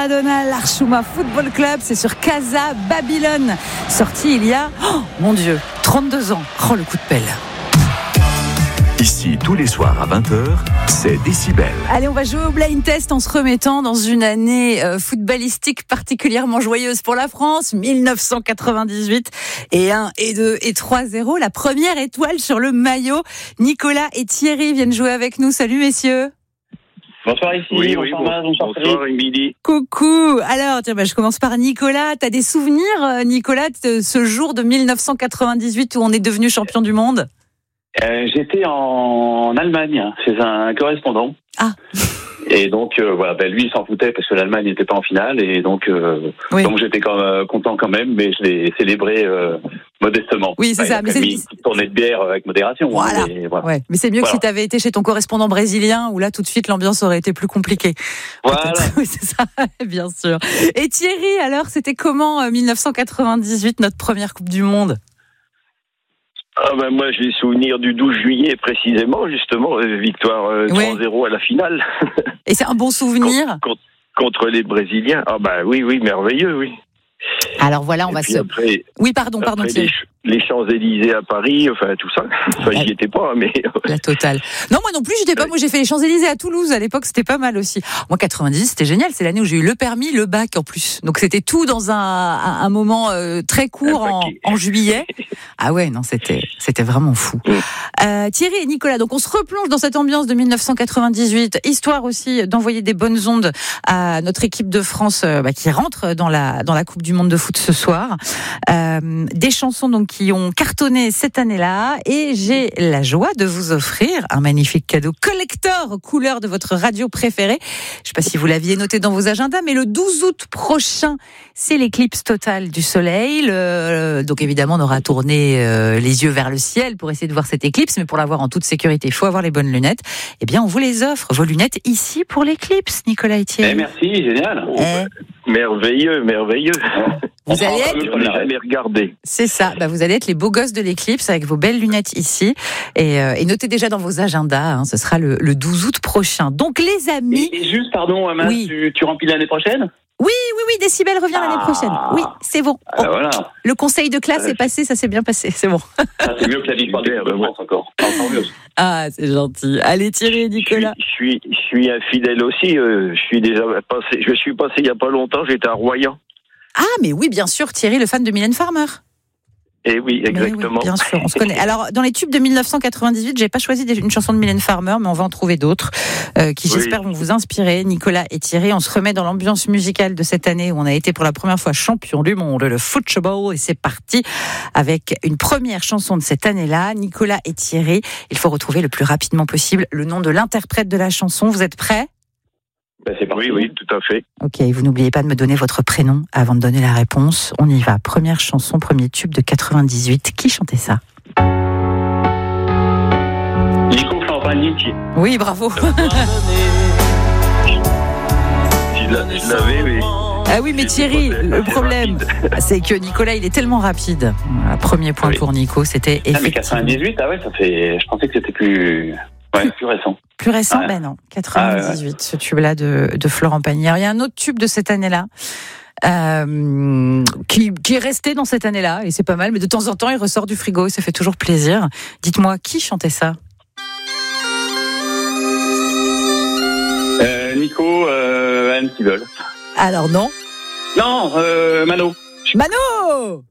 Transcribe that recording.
Maradona, l'Archuma Football Club, c'est sur Casa Babylone, sorti il y a, mon Dieu, 32 ans. Oh, le coup de pelle. Ici, tous les soirs à 20h, c'est Décibel. Allez, on va jouer au blind test en se remettant dans une année footballistique particulièrement joyeuse pour la France, 1998, et 1, et 2, et 3-0. La première étoile sur le maillot. Nicolas et Thierry viennent jouer avec nous. Salut messieurs. Bonsoir ici, bonsoir Émilie. Coucou. Alors, tiens, je commence par Nicolas. T'as des souvenirs, Nicolas, de ce jour de 1998 où on est devenu champion du monde ? J'étais en Allemagne chez un correspondant. Ah. Et donc lui il s'en foutait parce que l'Allemagne n'était pas en finale et donc j'étais content quand même, mais je l'ai célébré modestement. Oui, c'est ça. Mais c'est une tournée de bière avec modération. Voilà. Ouais. Mais c'est mieux que si tu avais été chez ton correspondant brésilien où là tout de suite l'ambiance aurait été plus compliquée. Voilà. Oui, c'est ça, bien sûr. Et Thierry, alors c'était comment 1998, notre première Coupe du Monde ? Moi j'ai souvenir du 12 juillet précisément, justement, victoire 3-0 à la finale. Et c'est un bon souvenir contre les Brésiliens. Oui, merveilleux, oui. Alors voilà, on va se... Après, oui, pardon, Thierry. Les Champs-Élysées à Paris, enfin tout ça. J'y étais pas, mais... La totale. Non, moi non plus, j'y étais pas. Moi, j'ai fait les Champs-Élysées à Toulouse. À l'époque, c'était pas mal aussi. Moi, 90, c'était génial. C'est l'année où j'ai eu le permis, le bac en plus. Donc, c'était tout dans un moment très court en juillet. Ah ouais, non, c'était vraiment fou. Thierry et Nicolas, donc on se replonge dans cette ambiance de 1998. Histoire aussi d'envoyer des bonnes ondes à notre équipe de France qui rentre dans la Coupe du Monde de foot ce soir. Des chansons donc qui ont cartonné cette année-là, et j'ai la joie de vous offrir un magnifique cadeau collector couleur de votre radio préférée. Je ne sais pas si vous l'aviez noté dans vos agendas, mais le 12 août prochain, c'est l'éclipse totale du soleil. Donc évidemment, on aura tourné les yeux vers le ciel pour essayer de voir cette éclipse, mais pour l'avoir en toute sécurité, il faut avoir les bonnes lunettes. Eh bien, on vous les offre, vos lunettes, ici pour l'éclipse, Nicolas et Thierry. Merci, génial. Merveilleux. Vous allez être... On l'a jamais regardé. C'est ça. Vous allez être les beaux gosses de l'éclipse avec vos belles lunettes ici. Et notez déjà dans vos agendas, ce sera le 12 août prochain. Donc les amis... Et juste, pardon, Amas, oui. tu remplis l'année prochaine ? Oui, Décibel revient l'année prochaine. Oui, c'est bon. Voilà. Le conseil de classe est passé, ça s'est bien passé, c'est bon. C'est mieux que la victoire de France encore. Ah, c'est gentil. Allez, Thierry et Nicolas. Je suis infidèle aussi. Je suis passé il y a pas longtemps, j'étais à Royan. Ah, mais oui, bien sûr, Thierry, le fan de Mylène Farmer. Eh oui, exactement. Oui, bien sûr, on se connaît. Alors, dans les tubes de 1998, j'ai pas choisi une chanson de Mylène Farmer, mais on va en trouver d'autres qui, j'espère, vont vous inspirer. Nicolas et Thierry, on se remet dans l'ambiance musicale de cette année où on a été pour la première fois champion du monde, le football, et c'est parti avec une première chanson de cette année-là. Nicolas et Thierry, il faut retrouver le plus rapidement possible le nom de l'interprète de la chanson. Vous êtes prêts ? C'est parti. Oui, tout à fait. Ok, vous n'oubliez pas de me donner votre prénom avant de donner la réponse. On y va. Première chanson, premier tube de 98. Qui chantait ça ? Nico Champagne-Nitti. Oui, bravo. Je l'avais, oui. Ah oui, mais Thierry, le problème, c'est que Nicolas, il est tellement rapide. Voilà, premier point pour Nico, c'était effectivement... mais 98, ça fait... Je pensais que c'était plus récent. Plus récent, non. 98, ce tube-là de Florent Pagny. Il y a un autre tube de cette année-là qui est resté dans cette année-là, et c'est pas mal, mais de temps en temps, il ressort du frigo et ça fait toujours plaisir. Dites-moi, qui chantait ça ? Nico, Anne Sivol. Alors non. Non, Mano. Mano.